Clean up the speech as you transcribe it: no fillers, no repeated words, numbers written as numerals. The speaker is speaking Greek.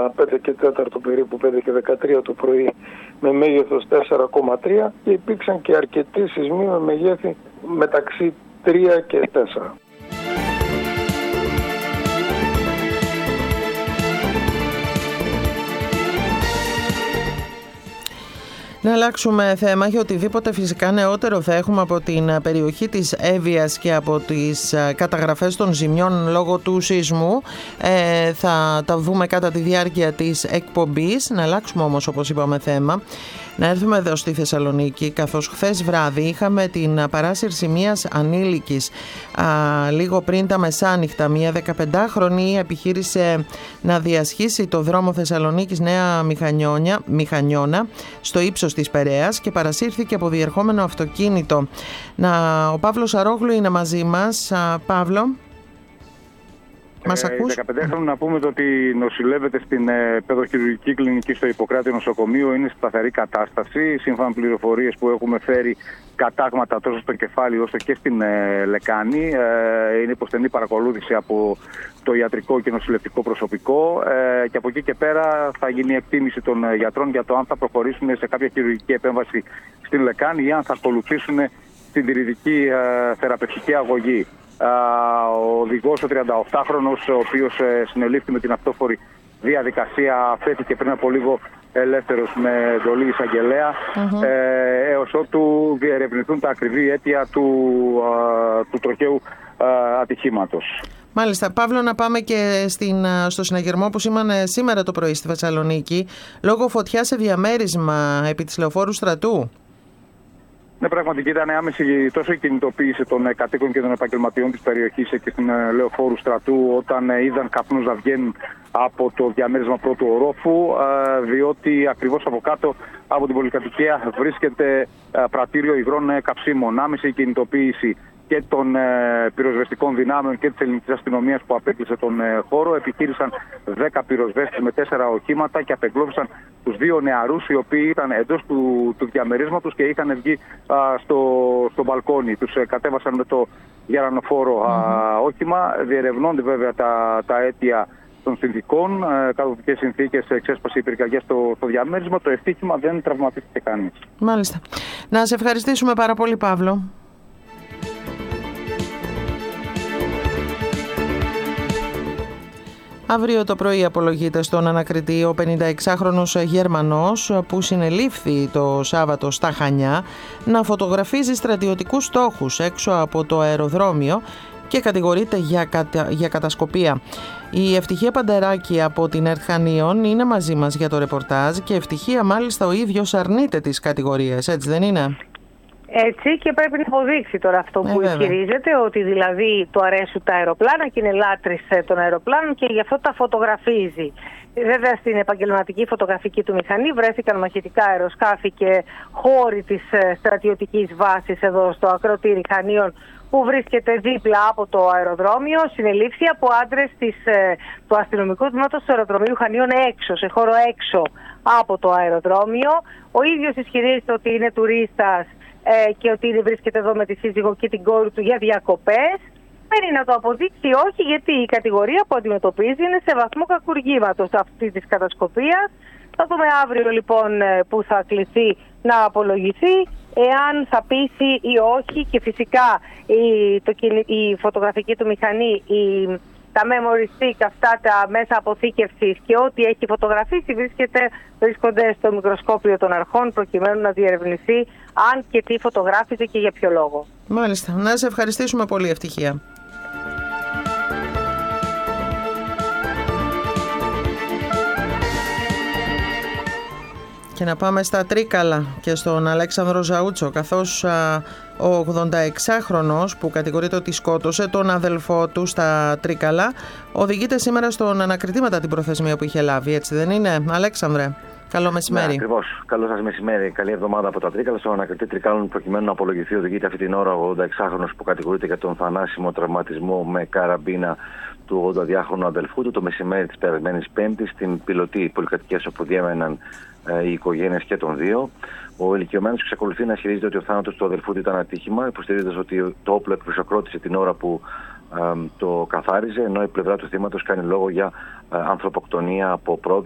τα 5 και 4 περίπου, 5 και 13 το πρωί, με μέγεθος 4,3 και υπήρξαν και αρκετοί σεισμοί με μεγέθη μεταξύ 3 και 4. Να αλλάξουμε θέμα και οτιδήποτε φυσικά νεότερο θα έχουμε από την περιοχή της Εύβοιας και από τις καταγραφές των ζημιών λόγω του σεισμού θα τα δούμε κατά τη διάρκεια της εκπομπής. Να αλλάξουμε όμως, όπως είπαμε, θέμα. Να έρθουμε εδώ στη Θεσσαλονίκη, καθώς χθες βράδυ είχαμε την παράσυρση μιας ανήλικης λίγο πριν τα μεσάνυχτα. Μια 15χρονη επιχείρησε να διασχίσει το δρόμο Θεσσαλονίκης Νέα Μηχανιώνα στο ύψος της Περαίας και παρασύρθηκε από διερχόμενο αυτοκίνητο. Ο Παύλος Αρόγλου είναι μαζί μας. Παύλο, μας ακούς? 15χρονη, να πούμε ότι νοσηλεύεται στην παιδοχειρουργική κλινική στο Ιπποκράτη νοσοκομείο, είναι σε σταθερή κατάσταση. Σύμφωνα με πληροφορίες που έχουμε φέρει, κατάγματα τόσο στο κεφάλι όσο και στην λεκάνη. Είναι υπό στενή παρακολούθηση από το ιατρικό και νοσηλευτικό προσωπικό και από εκεί και πέρα θα γίνει εκτίμηση των γιατρών για το αν θα προχωρήσουν σε κάποια χειρουργική επέμβαση στην λεκάνη ή αν θα ακολουθήσουν συντηρητική θεραπευτική αγωγή. Ο οδηγός, ο 38χρονος, ο οποίος συνελήφθη με την αυτόφορη διαδικασία, φέθηκε πριν από λίγο ελεύθερος με εντολή εισαγγελέα, έως ότου διερευνηθούν τα ακριβή αίτια του τροχαίου ατυχήματος. Μάλιστα. Παύλο, να πάμε και στο συναγερμό που σήμανε σήμερα το πρωί στη Θεσσαλονίκη λόγω φωτιά σε διαμέρισμα επί της Λεωφόρου Στρατού. Ναι, πραγματικά ήταν άμεση τόσο η κινητοποίηση των κατοίκων και των επαγγελματιών της περιοχής και στην Λεωφόρου Στρατού όταν είδαν καπνούς να βγαίνουν από το διαμέρισμα πρώτου ορόφου, διότι ακριβώς από κάτω από την πολυκατοικία βρίσκεται πρατήριο υγρών καυσίμων. Άμεση η κινητοποίηση και των πυροσβεστικών δυνάμεων και της ελληνικής αστυνομίας που απέκλεισε τον χώρο. Επιχείρησαν 10 πυροσβέστες με 4 οχήματα και απεγκλώβησαν τους 2 νεαρούς οι οποίοι ήταν εντός του διαμερίσματος και είχαν βγει στο μπαλκόνι. Τους κατέβασαν με το γερανοφόρο όχημα. Διερευνώνται βέβαια τα αίτια των συνθήκων. Κάτω από ποιες συνθήκες ξέσπασε η πυρκαγιά στο διαμέρισμα. Το ευτύχημα, δεν τραυματίστηκε κανείς. Μάλιστα. Να σε ευχαριστήσουμε πάρα πολύ, Παύλο. Αύριο το πρωί απολογείται στον ανακριτή ο 56χρονος Γερμανός που συνελήφθη το Σάββατο στα Χανιά να φωτογραφίζει στρατιωτικούς στόχους έξω από το αεροδρόμιο και κατηγορείται για κατασκοπία. Η Ευτυχία Παντεράκη από την ΕΡΤ Χανίων είναι μαζί μας για το ρεπορτάζ και Ευτυχία μάλιστα ο ίδιος αρνείται τις κατηγορίες, έτσι δεν είναι? Έτσι, και πρέπει να αποδείξει τώρα αυτό που ισχυρίζεται, ότι δηλαδή του αρέσουν τα αεροπλάνα και είναι λάτρης των αεροπλάνων και γι' αυτό τα φωτογραφίζει. Βέβαια, στην επαγγελματική φωτογραφική του μηχανή βρέθηκαν μαχητικά αεροσκάφη και χώροι της στρατιωτικής βάσης εδώ στο ακροτήρι Χανίων, που βρίσκεται δίπλα από το αεροδρόμιο. Συνελήφθη από άντρες του αστυνομικού τμήματος του αεροδρομίου Χανίων σε χώρο έξω από το αεροδρόμιο. Ο ίδιος ισχυρίζεται ότι είναι τουρίστας και ότι βρίσκεται εδώ με τη σύζυγο και την κόρη του για διακοπές. Μένει να το αποδείξει όχι, γιατί η κατηγορία που αντιμετωπίζει είναι σε βαθμό κακουργήματος αυτή της κατασκοπίας. Θα δούμε αύριο λοιπόν που θα κληθεί να απολογηθεί, εάν θα πείσει ή όχι, και φυσικά η φωτογραφική του μηχανή, τα memory stick, αυτά τα μέσα αποθήκευσης και ό,τι έχει φωτογραφίσει βρίσκονται στο μικροσκόπιο των αρχών προκειμένου να διερευνηθεί αν και τι φωτογράφησε και για ποιο λόγο. Μάλιστα. Να σε ευχαριστήσουμε πολύ, Ευτυχία. Και να πάμε στα Τρίκαλα και στον Αλέξανδρο Ζαούτσο, καθώς ο 86χρονος που κατηγορείται ότι σκότωσε τον αδελφό του στα Τρίκαλα οδηγείται σήμερα στον ανακριτή μετά την προθεσμία που είχε λάβει, έτσι δεν είναι, Αλέξανδρε? Καλό μεσημέρι. Ναι, ακριβώς. Καλό σας μεσημέρι. Καλή εβδομάδα από τα Τρίκαλα. Στον ανακριτή Τρικάλων, προκειμένου να απολογηθεί, οδηγείται αυτή την ώρα ο 86χρονος που κατηγορείται για τον θανάσιμο τραυματισμό με καραμπίνα του 82χρονου αδελφού του το μεσημέρι της περασμένης Πέμπτης στην πιλωτή πολυκατοικίας όπου διέμεναν οι οικογένειες και των δύο. Ο ηλικιωμένος εξακολουθεί να ισχυρίζεται ότι ο θάνατος του αδελφού του ήταν ατύχημα, υποστηρίζοντας ότι το όπλο εκπροσωπρότησε την ώρα που το καθάριζε, ενώ η πλευρά του θύματος κάνει λόγο για ανθρωποκτονία από πρόδρομο.